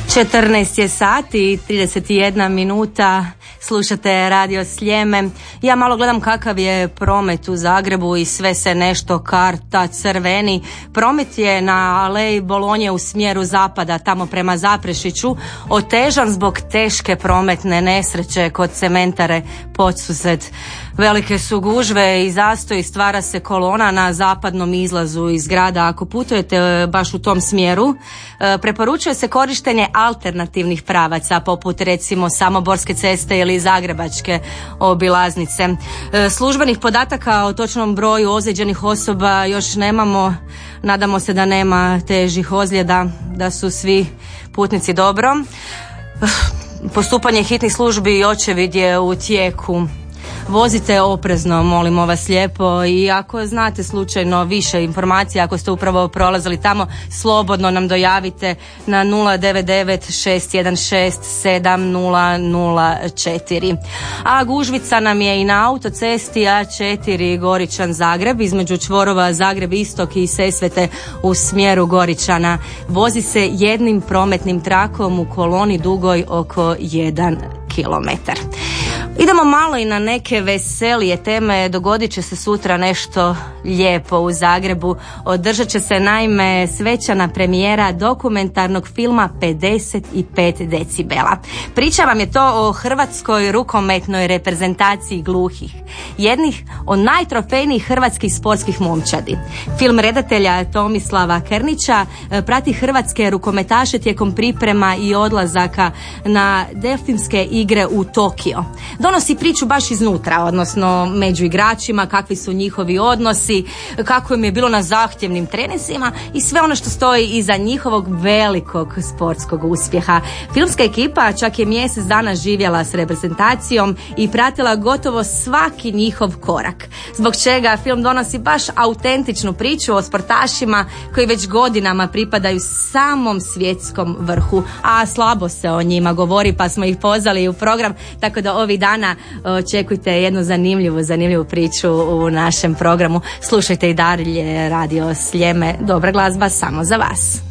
14 je sati i 31 minuta, slušate Radio Sljeme. Ja malo gledam kakav je promet u Zagrebu i sve se nešto karta, crveni. Promet je na aleji Bolonje u smjeru zapada, tamo prema Zaprešiću, otežan zbog teške prometne nesreće kod cementare Podsused. Velike su gužve i zastoj, stvara se kolona na zapadnom izlazu iz grada. Ako putujete baš u tom smjeru, preporučuje se korištenje alternativnih pravaca, poput recimo Samoborske ceste ili Zagrebačke obilaznice. Službenih podataka o točnom broju ozlijeđenih osoba još nemamo. Nadamo se da nema težih ozljeda, da su svi putnici dobro. Postupanje hitnih službi i očevid je u tijeku. Vozite oprezno, molimo vas lijepo, i ako znate slučajno više informacija, ako ste upravo prolazili tamo, slobodno nam dojavite na 099-616-7004. A gužvica nam je i na autocesti A4 Goričan Zagreb, između čvorova Zagreb Istok i Sesvete u smjeru Goričana. Vozi se jednim prometnim trakom u koloni dugoj oko 1 kilometar. Idemo malo i na neke veselije teme. Dogodit će se sutra nešto lijepo u Zagrebu. Održat će se naime svečana premijera dokumentarnog filma 55 decibela. Priča vam je to o hrvatskoj rukometnoj reprezentaciji gluhih, jednih od najtrofejnijih hrvatskih sportskih momčadi. Film redatelja Tomislava Krnića prati hrvatske rukometaše tijekom priprema i odlazaka na delfinske igre u Tokio. Donosi priču baš iznutra, odnosno među igračima, kakvi su njihovi odnosi, kako im je bilo na zahtjevnim treninzima i sve ono što stoji iza njihovog velikog sportskog uspjeha. Filmska ekipa čak je mjesec dana živjela s reprezentacijom i pratila gotovo svaki njihov korak, zbog čega film donosi baš autentičnu priču o sportašima koji već godinama pripadaju samom svjetskom vrhu, a slabo se o njima govori, pa smo ih pozvali u program, tako da ovih dana očekujte jednu zanimljivu priču u našem programu. Slušajte i dalje Radio Sljeme, dobra glazba samo za vas.